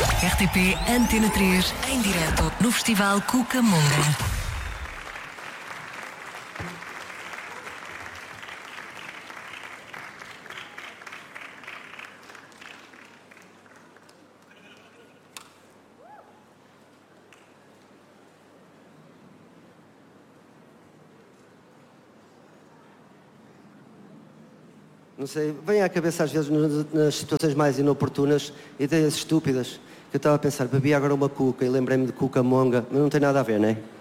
RTP Antena 3, em direto no Festival Cucamonga. Não sei, vem à cabeça às vezes nas situações mais inoportunas, ideias estúpidas. Que eu estava a pensar, bebi agora uma cuca e lembrei-me de Cucamonga, mas não tem nada a ver, não é?